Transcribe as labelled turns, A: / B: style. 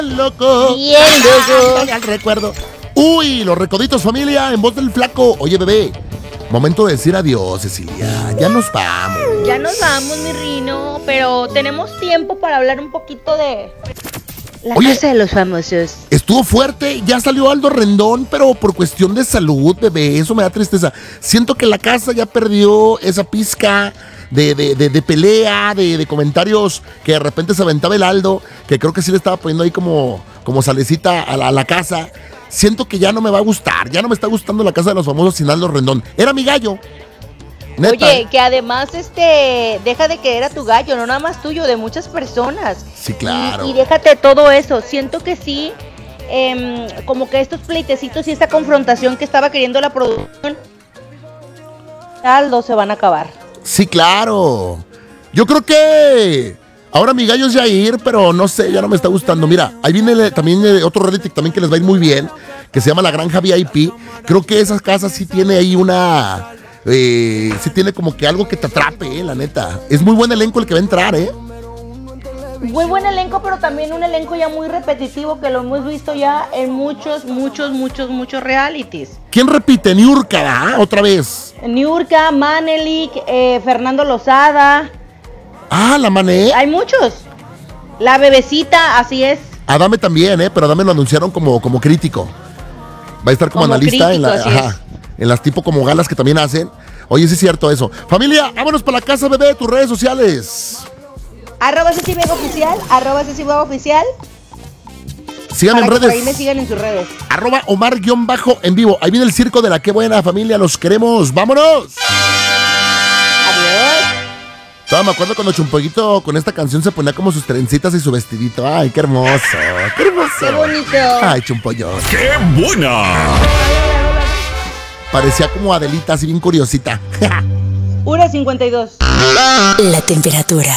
A: Loco.
B: Bien, loco.
A: Ay, al recuerdo. Uy, los recoditos, familia, en voz del flaco. Oye, bebé, momento de decir adiós, Cecilia. Ya nos vamos.
B: Ya nos vamos, mi Rino, pero tenemos tiempo para hablar un poquito de la
A: Oye,
B: casa de los famosos.
A: estuvo fuerte, ya salió Aldo Rendón, pero por cuestión de salud, bebé, eso me da tristeza. Siento que la casa ya perdió esa pizca de pelea, de comentarios que de repente se aventaba el Aldo, que creo que sí le estaba poniendo ahí como salecita a la casa. Siento que ya no me va a gustar, ya no me está gustando la casa de los famosos sin Aldo Rendón. Era mi gallo. Neta.
B: Oye, que además deja de que era tu gallo, no nada más tuyo, de muchas personas.
A: Sí, claro.
B: Y déjate todo eso. Siento que sí, como que estos pleitecitos y esta confrontación que estaba queriendo la producción, Aldo, se van a acabar.
A: Sí, claro. Yo creo que ahora mi gallo es Jair, pero no sé, ya no me está gustando. Mira, ahí viene también otro reality también que les va a ir muy bien, que se llama La Granja VIP. Creo que esa casa sí tiene ahí sí tiene como que algo que te atrape, la neta. Es muy buen elenco el que va a entrar,
B: Muy buen elenco, pero también un elenco ya muy repetitivo que lo hemos visto ya en muchos realities.
A: ¿Quién repite? Niurka, ¿ah? Otra vez.
B: Niurka, Manelik, Fernando Lozada.
A: Ah, la Mané.
B: Hay muchos. La bebecita, así es.
A: Adame también, pero Adame lo anunciaron como crítico. Va a estar como analista
B: crítico,
A: en las tipo como galas que también hacen. Oye, sí es cierto eso. Familia, vámonos para la casa, bebé, tus redes sociales.
B: @CeciBegoOficial.
A: Síganme en
B: Para que
A: redes.
B: por ahí me sigan en sus redes.
A: @Omar_en vivo. Ahí viene el circo de la Qué Buena, familia. Los queremos. ¡Vámonos!
B: Adiós.
A: Todavía me acuerdo cuando Chumpollito con esta canción se ponía como sus trencitas y su vestidito. ¡Ay, qué hermoso! ¡Qué hermoso!
B: Qué bonito.
A: ¡Ay, Chumpollo!
C: ¡Qué buena!
A: Parecía como Adelita, así bien curiosita.
B: 1:52.
D: La temperatura.